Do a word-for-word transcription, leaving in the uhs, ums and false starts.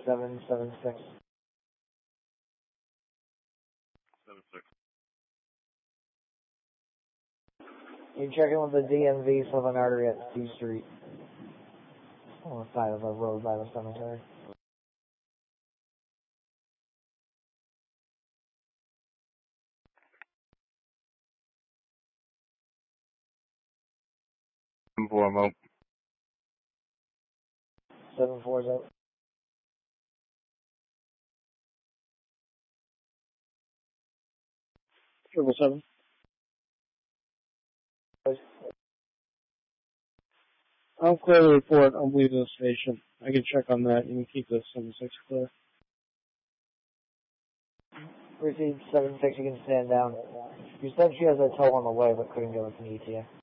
seven seven six. Seven six. You check in with the D M V Southern Artery at C Street. On the side of the road by the cemetery. Seven four, I'm out. Seven four's out. Triple seven. I'll clear the report. I'm leaving the station. I can check on that. You can keep the seven six clear. Received seven six, you can stand down. You said she has a tow on the way, but couldn't give us an E T A.